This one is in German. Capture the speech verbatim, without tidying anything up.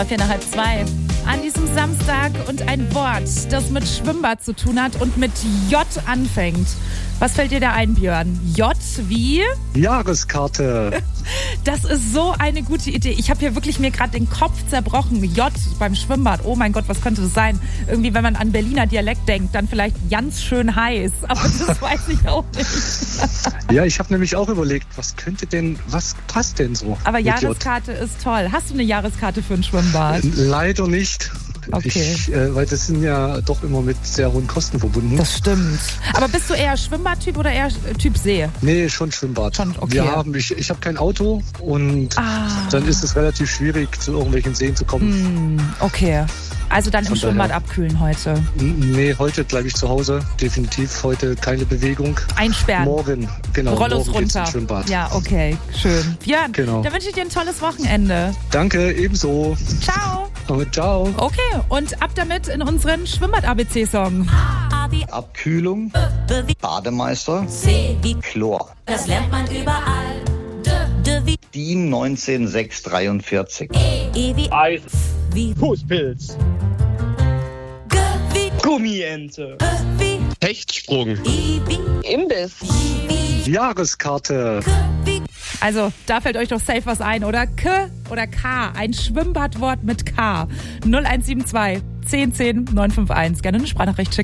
Vier nach halb zwei. An diesem Samstag und ein Wort, das mit Schwimmbad zu tun hat und mit J anfängt. Was fällt dir da ein, Björn? J wie? Jahreskarte. Das ist so eine gute Idee. Ich habe hier wirklich mir gerade den Kopf zerbrochen. J beim Schwimmbad. Oh mein Gott, was könnte das sein? Irgendwie, wenn man an Berliner Dialekt denkt, dann vielleicht ganz schön heiß. Aber das weiß ich auch nicht. Ja, ich habe nämlich auch überlegt, was könnte denn, was passt denn so? Aber mit J? Jahreskarte ist toll. Hast du eine Jahreskarte für ein Schwimmbad? Leider nicht. Okay. Ich, äh, weil das sind ja doch immer mit sehr hohen Kosten verbunden. Das stimmt. Aber bist du eher Schwimmbadtyp oder eher Typ See? Nee, schon Schwimmbad. Schon, okay. Wir haben, ich ich habe kein Auto und Ah. dann ist es relativ schwierig, zu irgendwelchen Seen zu kommen. Hm, okay. Also dann im Von Schwimmbad daher. abkühlen heute. Nee, heute bleibe ich zu Hause. Definitiv heute keine Bewegung. Einsperren. Morgen, genau. Rollos morgen geht's runter. ins Schwimmbad. Ja, okay. Schön. Björn, Genau. dann wünsche ich dir ein tolles Wochenende. Danke, ebenso. Ciao. Und ciao. Okay, und ab damit in unseren Schwimmbad-A B C-Song. Abkühlung, Bademeister, C wie Chlor. das lernt man überall. D, D wie DIN neunzehn sechshundertdreiundvierzig. E wie Eis, wie Fußpilz, G wie Gummiente, H wie Hechtsprung, I wie Imbiss. I wie Jahreskarte. K wie Also, da fällt euch doch safe was ein, oder? K oder K. Ein Schwimmbadwort mit K. null eins sieben zwei, zehn zehn, neun fünf eins. Gerne eine Sprachnachricht schicken.